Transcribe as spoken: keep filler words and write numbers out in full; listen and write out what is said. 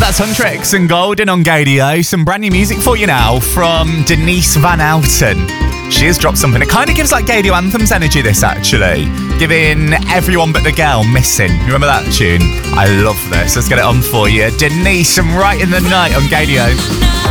That's Huntrix and Golden on Gadio. Some brand new music for you now from Denise Van Outen. She has dropped something. It kind of gives like Gadio Anthems energy, this actually. Giving Everyone But The Girl Missing. You remember that tune? I love this. Let's get it on for you. Denise and Right in the Night on Gadio.